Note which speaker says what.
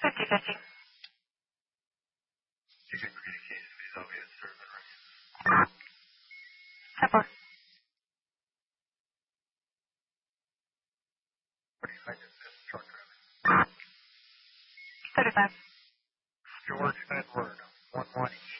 Speaker 1: 50-50.
Speaker 2: You can communicate to these obvious servant, right?
Speaker 1: 10-4.
Speaker 2: What do you think of this truck driving?
Speaker 1: 35.
Speaker 2: George Edward, 1-1 East.